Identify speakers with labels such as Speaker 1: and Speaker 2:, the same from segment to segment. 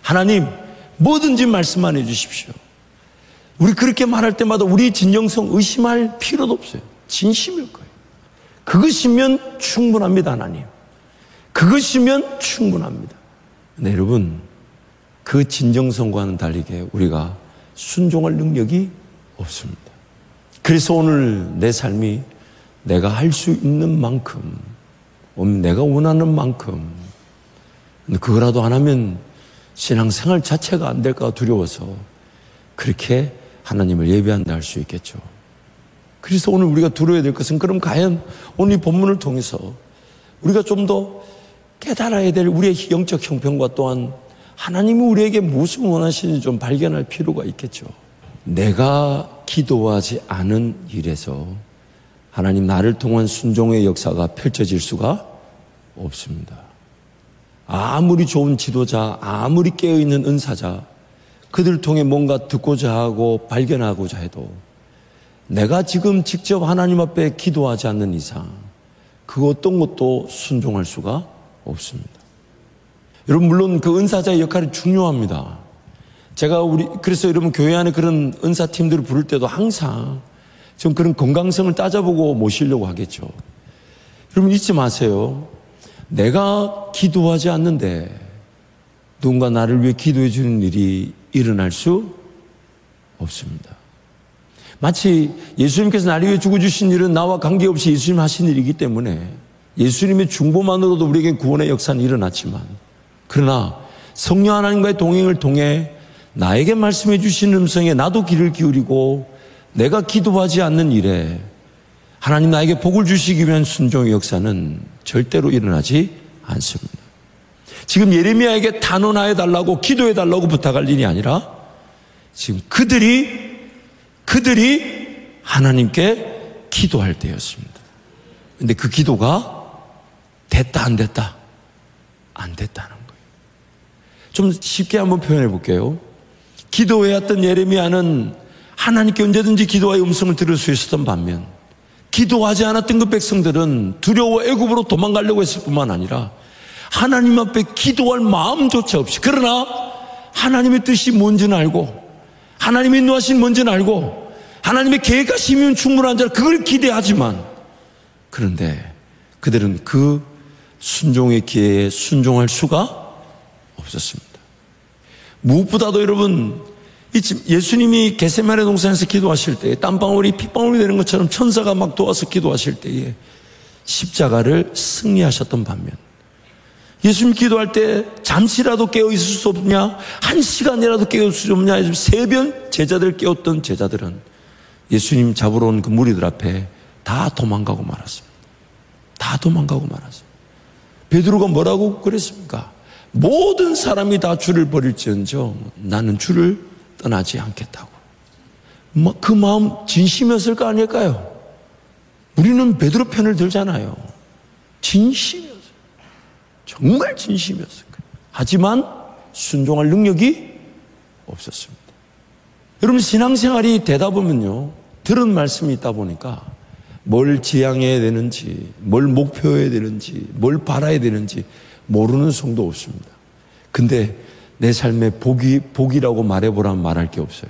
Speaker 1: 하나님, 뭐든지 말씀만 해주십시오. 우리 그렇게 말할 때마다 우리 진정성 의심할 필요도 없어요. 진심일 거예요. 그것이면 충분합니다, 하나님. 그것이면 충분합니다. 네, 여러분, 그 진정성과는 다르게 우리가 순종할 능력이 없습니다. 그래서 오늘 내 삶이 내가 할 수 있는 만큼, 내가 원하는 만큼, 그거라도 안 하면 신앙생활 자체가 안 될까 두려워서 그렇게 하나님을 예배한다 할 수 있겠죠. 그래서 오늘 우리가 들어야 될 것은, 그럼 과연 오늘 이 본문을 통해서 우리가 좀 더 깨달아야 될 우리의 영적 형편과 또한 하나님이 우리에게 무엇을 원하시는지 좀 발견할 필요가 있겠죠. 내가 기도하지 않은 일에서 하나님 나를 통한 순종의 역사가 펼쳐질 수가 없습니다. 아무리 좋은 지도자, 아무리 깨어있는 은사자, 그들 통해 뭔가 듣고자 하고 발견하고자 해도 내가 지금 직접 하나님 앞에 기도하지 않는 이상 그 어떤 것도 순종할 수가 없습니다. 여러분, 물론 그 은사자의 역할이 중요합니다. 그래서 여러분 교회 안에 그런 은사팀들을 부를 때도 항상 좀 그런 건강성을 따져보고 모시려고 하겠죠. 여러분 잊지 마세요. 내가 기도하지 않는데 누군가 나를 위해 기도해 주는 일이 일어날 수 없습니다. 마치 예수님께서 나를 위해 죽어주신 일은 나와 관계없이 예수님 하신 일이기 때문에 예수님의 중보만으로도 우리에게 구원의 역사는 일어났지만, 그러나 성령 하나님과의 동행을 통해 나에게 말씀해 주신 음성에 나도 귀를 기울이고 내가 기도하지 않는 일에 하나님 나에게 복을 주시기 위한 순종의 역사는 절대로 일어나지 않습니다. 지금 예레미야에게 단언하여 달라고 기도해 달라고 부탁할 일이 아니라 지금 그들이 하나님께 기도할 때였습니다. 그런데 그 기도가 됐다 안 됐다? 안 됐다는 거예요. 좀 쉽게 한번 표현해 볼게요. 기도해왔던 예레미야는 하나님께 언제든지 기도와의 음성을 들을 수 있었던 반면, 기도하지 않았던 그 백성들은 두려워 애굽으로 도망가려고 했을 뿐만 아니라 하나님 앞에 기도할 마음조차 없이, 그러나 하나님의 뜻이 뭔지는 알고 하나님의 인도하신 뭔지는 알고 하나님의 계획하시면 충분한 자라 그걸 기대하지만, 그런데 그들은 그 순종의 기회에 순종할 수가 없었습니다. 무엇보다도 여러분, 예수님이 겟세마네 동산에서 기도하실 때 땀방울이 핏방울이 되는 것처럼 천사가 막 도와서 기도하실 때에 십자가를 승리하셨던 반면, 예수님 기도할 때 잠시라도 깨어있을 수 없냐, 한 시간이라도 깨어있을 수 없냐, 세변 제자들 깨웠던 제자들은 예수님 잡으러 온 그 무리들 앞에 다 도망가고 말았습니다. 다 도망가고 말았습니다. 베드로가 뭐라고 그랬습니까? 모든 사람이 다 주를 버릴지언정 나는 주를 떠나지 않겠다고. 그 마음 진심이었을 거 아닐까요? 우리는 베드로 편을 들잖아요. 진심이었어요. 정말 진심이었을 거예요. 하지만 순종할 능력이 없었습니다. 여러분, 신앙생활이 되다 보면요, 들은 말씀이 있다 보니까 뭘 지향해야 되는지, 뭘 목표해야 되는지, 뭘 바라야 되는지 모르는 성도 없습니다. 근데 내 삶에 복이라고 말해보라면 말할 게 없어요.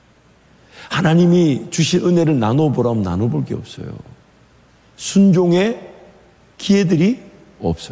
Speaker 1: 하나님이 주신 은혜를 나눠보라면 나눠볼 게 없어요. 순종의 기회들이 없어요.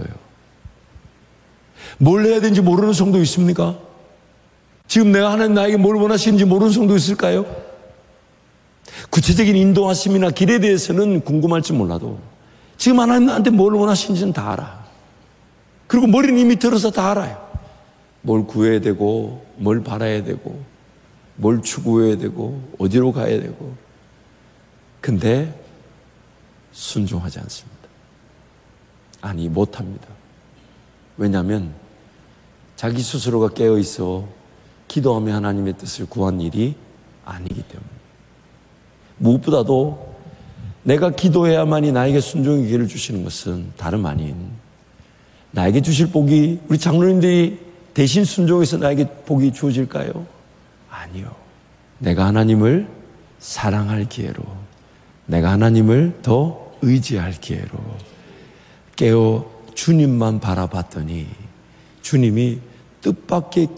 Speaker 1: 뭘 해야 되는지 모르는 성도 있습니까? 지금 내가 하나님 나에게 뭘 원하시는지 모르는 성도 있을까요? 구체적인 인도하심이나 길에 대해서는 궁금할지 몰라도 지금 하나님 나한테 뭘 원하시는지는 다 알아. 그리고 머리는 이미 들어서 다 알아요. 뭘 구해야 되고, 뭘 바라야 되고, 뭘 추구해야 되고, 어디로 가야 되고. 근데 순종하지 않습니다. 아니, 못합니다. 왜냐하면 자기 스스로가 깨어있어 기도하며 하나님의 뜻을 구한 일이 아니기 때문에. 무엇보다도 내가 기도해야만이 나에게 순종의 기회를 주시는 것은 다름 아닌, 나에게 주실 복이 우리 장로님들이 대신 순종해서 나에게 복이 주어질까요? 아니요. 내가 하나님을 사랑할 기회로, 내가 하나님을 더 의지할 기회로 깨어 주님만 바라봤더니 주님이 뜻밖의